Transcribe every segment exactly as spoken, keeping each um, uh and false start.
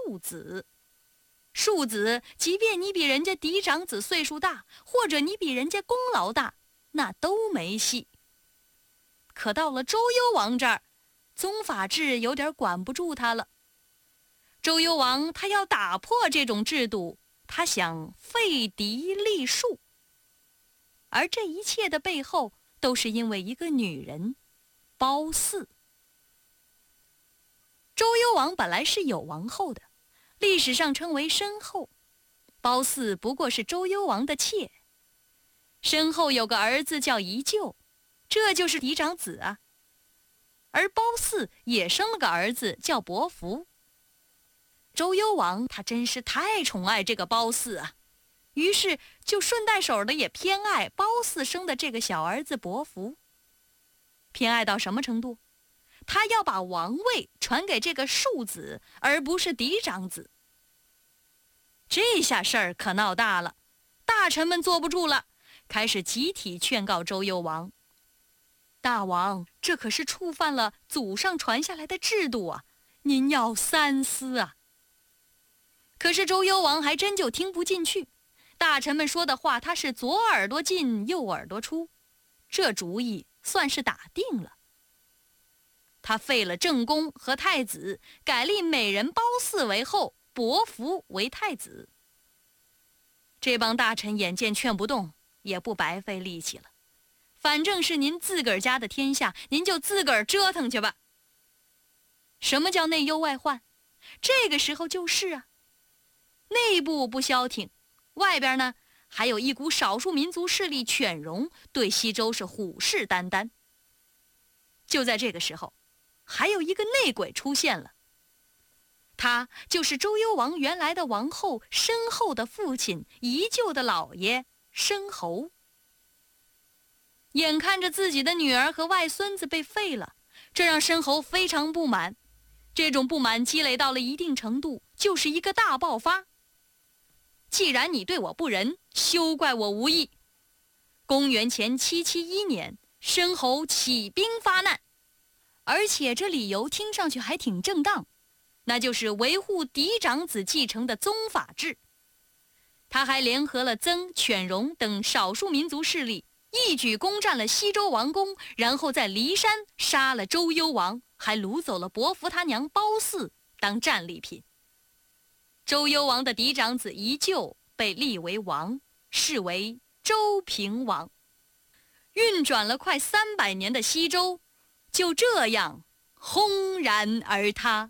庶子。庶子，即便你比人家嫡长子岁数大，或者你比人家功劳大，那都没戏。可到了周幽王这儿，宗法制有点管不住他了。周幽王他要打破这种制度，他想废嫡立庶。而这一切的背后，都是因为一个女人，褒姒。周幽王本来是有王后的，历史上称为申后，褒姒不过是周幽王的妾。申后有个儿子叫宜臼，这就是嫡长子啊。而褒姒也生了个儿子叫伯服。周幽王他真是太宠爱这个褒姒啊，于是就顺带手的也偏爱褒姒生的这个小儿子伯服。偏爱到什么程度？他要把王位传给这个庶子，而不是嫡长子。这下事儿可闹大了，大臣们坐不住了，开始集体劝告周幽王。大王，这可是触犯了祖上传下来的制度啊，您要三思啊。可是周幽王还真就听不进去，大臣们说的话他是左耳朵进右耳朵出，这主意算是打定了。他废了正宫和太子，改立美人褒姒为后，伯服为太子。这帮大臣眼见劝不动，也不白费力气了，反正是您自个儿家的天下，您就自个儿折腾去吧。什么叫内忧外患？这个时候就是啊，内部不消停，外边呢还有一股少数民族势力犬戎对西周是虎视眈眈。就在这个时候，还有一个内鬼出现了，他就是周幽王原来的王后申后的父亲宜臼的老爷申侯。眼看着自己的女儿和外孙子被废了，这让申侯非常不满。这种不满积累到了一定程度，就是一个大爆发。既然你对我不仁，休怪我无义。公元前七七一年，申侯起兵发难，而且这理由听上去还挺正当，那就是维护嫡长子继承的宗法制。他还联合了曾、犬戎等少数民族势力，一举攻占了西周王宫，然后在骊山杀了周幽王，还掳走了伯服他娘褒姒当战利品。周幽王的嫡长子宜臼被立为王，是为周平王。运转了快三百年的西周，就这样轰然而塌。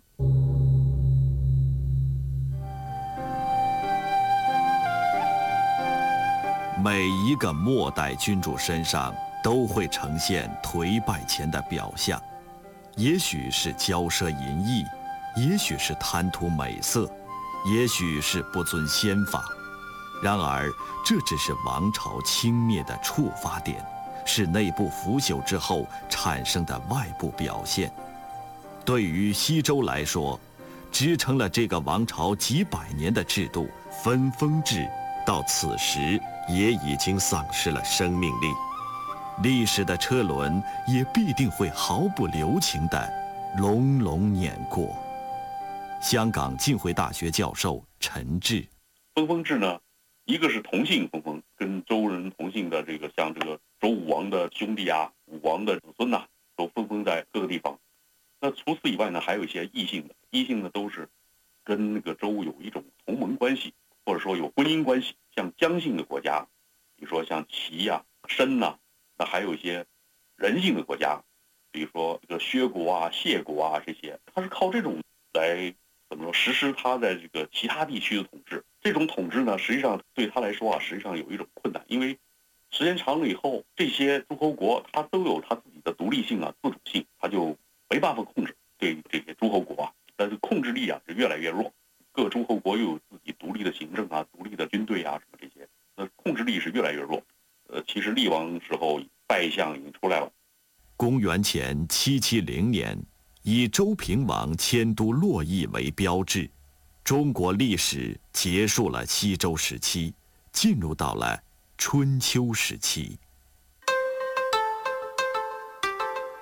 每一个末代君主身上都会呈现颓败前的表象，也许是骄奢淫逸，也许是贪图美色，也许是不遵先法。然而，这只是王朝倾灭的触发点，是内部腐朽之后产生的外部表现。对于西周来说，支撑了这个王朝几百年的制度分封制，到此时也已经丧失了生命力，历史的车轮也必定会毫不留情地隆隆碾过。香港浸会大学教授陈志， 分封制呢，一个是同姓分封，跟周人同姓的这个，像这个周武王的兄弟啊、武王的子孙呐、啊，都分封在各个地方。那除此以外呢，还有一些异姓的，异姓呢都是跟那个周有一种同盟关系，或者说有婚姻关系。像姜姓的国家，比如说像齐呀、啊、申呐、啊，那还有一些人姓的国家，比如说这个薛国啊、谢国啊这些，它是靠这种来怎么说实施它在这个其他地区的统治。这种统治呢，实际上对他来说啊，实际上有一种困难，因为时间长了以后，这些诸侯国它都有它自己的独立性啊、自主性，它就没办法控制对这些诸侯国啊，但是控制力啊是越来越弱。各诸侯国又有自己独立的行政啊、独立的军队啊什么这些，那控制力是越来越弱。呃，其实厉王时候败相已经出来了。 公元前七七零年，以周平王迁都洛邑为标志，中国历史结束了西周时期，进入到了春秋时期。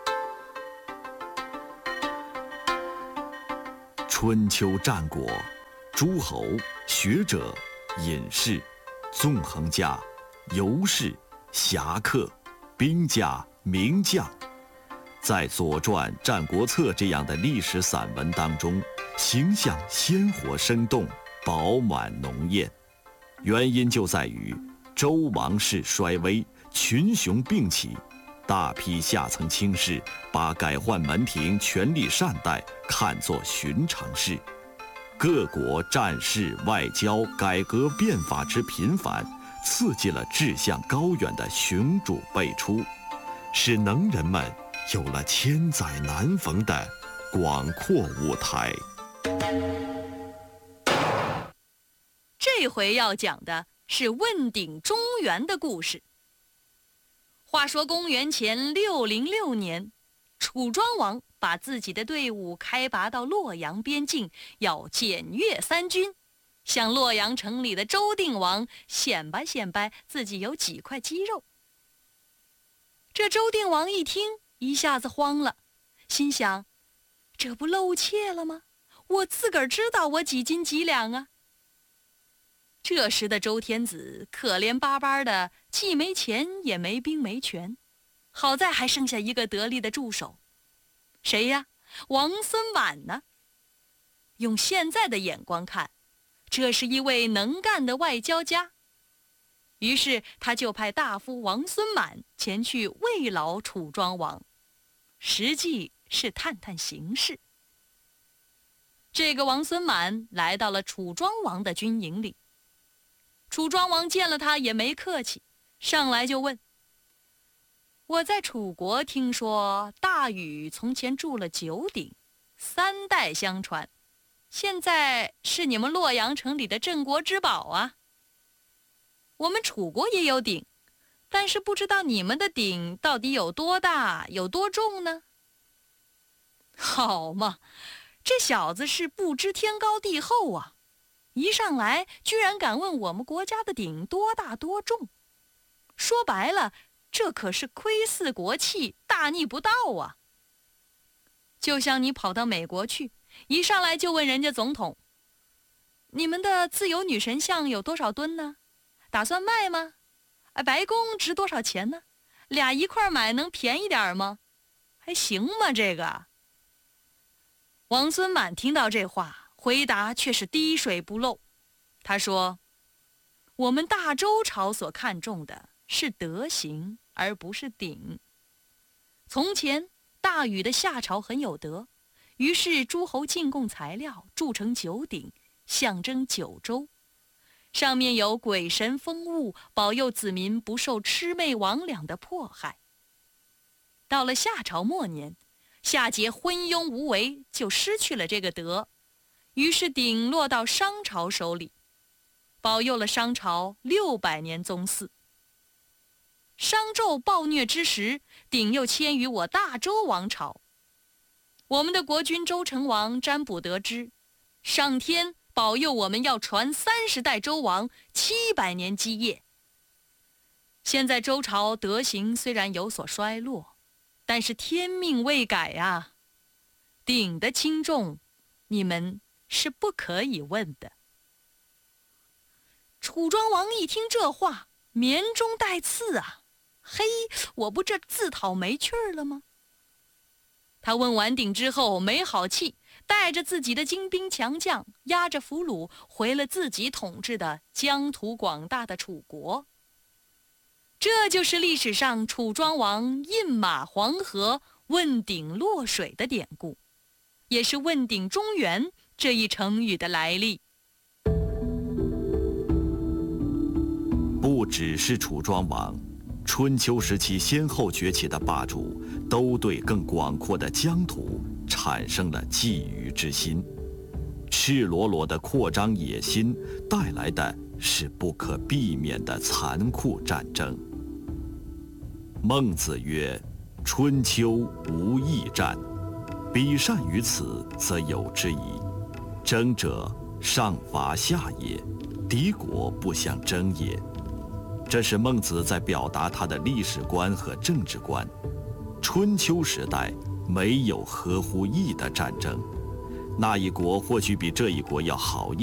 春秋战国诸侯、学者、隐士、纵横家、游士、侠客、兵家、名将，在《左传》《战国策》这样的历史散文当中，形象鲜活生动，饱满浓艳。原因就在于周王室衰微，群雄并起，大批下层卿士把改换门庭、权力善待看作寻常事，各国战事、外交、改革变法之频繁，刺激了志向高远的雄主辈出，使能人们有了千载难逢的广阔舞台。 这回要讲的是问鼎中原的故事。话说公元前六零六年，楚庄王把自己的队伍开拔到洛阳边境，要检阅三军，向洛阳城里的周定王显摆显摆自己有几块肌肉。这周定王一听，一下子慌了，心想：这不露怯了吗？我自个儿知道我几斤几两啊！这时的周天子可怜巴巴的，既没钱也没兵没权，好在还剩下一个得力的助手。谁呀？王孙满呢？用现在的眼光看，这是一位能干的外交家。于是他就派大夫王孙满前去慰劳楚庄王，实际是探探形势。这个王孙满来到了楚庄王的军营里，楚庄王见了他也没客气，上来就问：我在楚国听说大禹从前筑了九鼎，三代相传，现在是你们洛阳城里的镇国之宝啊。我们楚国也有鼎，但是不知道你们的鼎到底有多大，有多重呢？好嘛，这小子是不知天高地厚啊！一上来居然敢问我们国家的鼎多大多重，说白了，这可是窥伺国戚，大逆不道啊！就像你跑到美国去，一上来就问人家总统：你们的自由女神像有多少吨呢？打算卖吗？哎，白宫值多少钱呢？俩一块买能便宜点吗？还行吗这个？王孙满听到这话，回答却是滴水不漏。他说：我们大周朝所看重的是德行，而不是鼎。从前大禹的夏朝很有德，于是诸侯进贡材料，铸成九鼎，象征九州，上面有鬼神风物，保佑子民不受魑魅魍魉的迫害。到了夏朝末年，夏桀昏庸无为，就失去了这个德，于是鼎落到商朝手里，保佑了商朝六百年宗祀。商纣暴虐之时，鼎又迁于我大周王朝。我们的国君周成王占卜得知，上天保佑我们要传三十代周王，七百年基业。现在周朝德行虽然有所衰落，但是天命未改啊！鼎的轻重，你们是不可以问的。楚庄王一听这话，绵中带刺啊！嘿，我不这自讨没趣儿了吗？他问完鼎之后没好气，带着自己的精兵强将，押着俘虏回了自己统治的疆土广大的楚国。这就是历史上楚庄王饮马黄河，问鼎落水的典故，也是问鼎中原这一成语的来历。 不只是楚庄王，春秋时期先后崛起的霸主都对更广阔的疆土产生了觊觎之心，赤裸裸的扩张野心带来的是不可避免的残酷战争。孟子曰：春秋无义战，彼善于此，则有之矣。争者，上伐下也，敌国不相争也。这是孟子在表达他的历史观和政治观。春秋时代没有合乎义的战争，那一国或许比这一国要好一